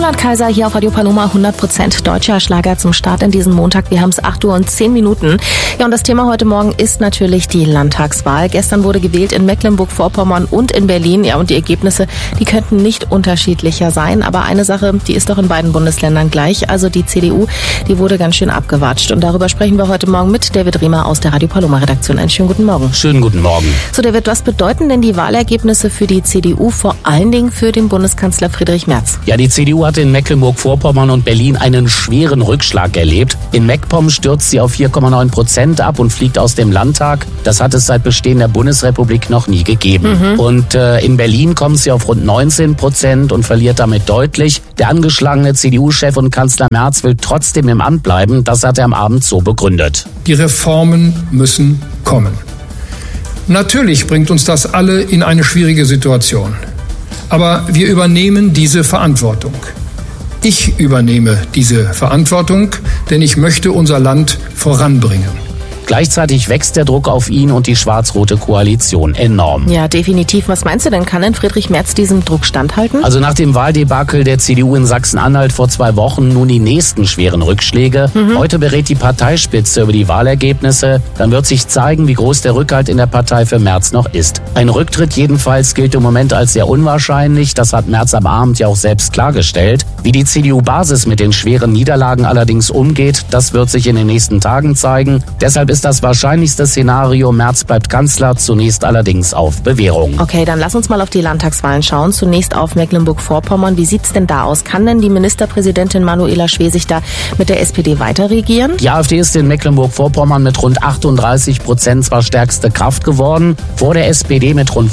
Roland Kaiser hier auf Radio Paloma, 100% deutscher Schlager zum Start in diesen Montag. Wir haben es 8:10 Uhr. Ja, und das Thema heute Morgen ist natürlich die Landtagswahl. Gestern wurde gewählt in Mecklenburg-Vorpommern und in Berlin. Ja, und die Ergebnisse, die könnten nicht unterschiedlicher sein. Aber eine Sache, die ist doch in beiden Bundesländern gleich. Also die CDU, die wurde ganz schön abgewatscht. Und darüber sprechen wir heute Morgen mit David Riemer aus der Radio Paloma-Redaktion. Einen schönen guten Morgen. Schönen guten Morgen. So, David, was bedeuten denn die Wahlergebnisse für die CDU, vor allen Dingen für den Bundeskanzler Friedrich Merz? Ja, die CDU hat in Mecklenburg-Vorpommern und Berlin einen schweren Rückschlag erlebt. In MacPom stürzt sie auf 4,9% ab und fliegt aus dem Landtag. Das hat es seit Bestehen der Bundesrepublik noch nie gegeben. Und in Berlin kommt sie auf rund 19% und verliert damit deutlich. Der angeschlagene CDU-Chef und Kanzler Merz will trotzdem im Amt bleiben. Das hat er am Abend so begründet. Die Reformen müssen kommen. Natürlich bringt uns das alle in eine schwierige Situation. Aber wir übernehmen diese Verantwortung. Ich übernehme diese Verantwortung, denn ich möchte unser Land voranbringen. Gleichzeitig wächst der Druck auf ihn und die schwarz-rote Koalition enorm. Ja, definitiv. Was meinst du denn? Kann denn Friedrich Merz diesem Druck standhalten? Also nach dem Wahldebakel der CDU in Sachsen-Anhalt vor 2 Wochen nun die nächsten schweren Rückschläge. Heute berät die Parteispitze über die Wahlergebnisse. Dann wird sich zeigen, wie groß der Rückhalt in der Partei für Merz noch ist. Ein Rücktritt jedenfalls gilt im Moment als sehr unwahrscheinlich. Das hat Merz am Abend ja auch selbst klargestellt. Wie die CDU-Basis mit den schweren Niederlagen allerdings umgeht, das wird sich in den nächsten Tagen zeigen. Deshalb ist das wahrscheinlichste Szenario, Merz bleibt Kanzler, zunächst allerdings auf Bewährung. Okay, dann lass uns mal auf die Landtagswahlen schauen. Zunächst auf Mecklenburg-Vorpommern. Wie sieht's denn da aus? Kann denn die Ministerpräsidentin Manuela Schwesig da mit der SPD weiter regieren? Die AfD ist in Mecklenburg-Vorpommern mit rund 38% zwar stärkste Kraft geworden, vor der SPD mit rund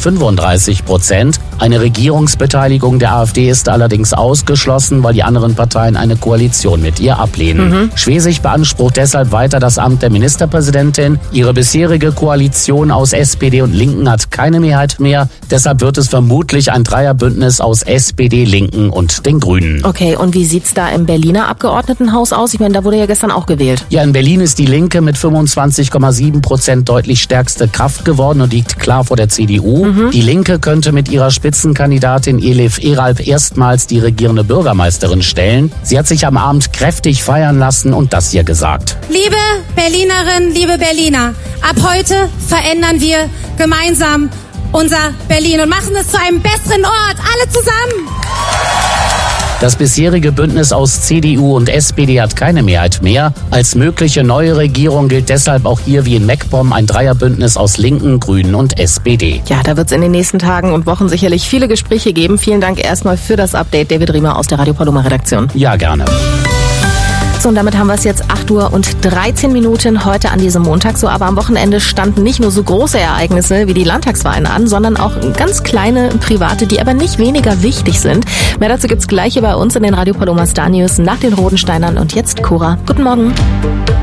35%. Eine Regierungsbeteiligung der AfD ist allerdings ausgeschlossen, weil die anderen Parteien eine Koalition mit ihr ablehnen. Schwesig beansprucht deshalb weiter das Amt der Ministerpräsidentin. Ihre bisherige Koalition aus SPD und Linken hat keine Mehrheit mehr. Deshalb wird es vermutlich ein Dreierbündnis aus SPD, Linken und den Grünen. Okay, und wie sieht's da im Berliner Abgeordnetenhaus aus? Ich meine, da wurde ja gestern auch gewählt. Ja, in Berlin ist die Linke mit 25,7% deutlich stärkste Kraft geworden und liegt klar vor der CDU. Die Linke könnte mit ihrer Spitzenkandidatin Elif Eralp erstmals die regierende Bürgermeisterin stellen. Sie hat sich am Abend kräftig feiern lassen und das hier gesagt. Liebe Berlinerinnen, liebe Berliner, ab heute verändern wir gemeinsam unser Berlin und machen es zu einem besseren Ort, alle zusammen. Das bisherige Bündnis aus CDU und SPD hat keine Mehrheit mehr. Als mögliche neue Regierung gilt deshalb auch hier wie in MacPom ein Dreierbündnis aus Linken, Grünen und SPD. Ja, da wird es in den nächsten Tagen und Wochen sicherlich viele Gespräche geben. Vielen Dank erstmal für das Update, David Riemer aus der Radio Paloma-Redaktion. Ja, gerne. So, und damit haben wir es jetzt 8:13 Uhr heute an diesem Montag. So, aber am Wochenende standen nicht nur so große Ereignisse wie die Landtagswahlen an, sondern auch ganz kleine private, die aber nicht weniger wichtig sind. Mehr dazu gibt's gleich hier bei uns in den Radio Paloma Star News nach den Rodensteinern. Und jetzt Cora. Guten Morgen.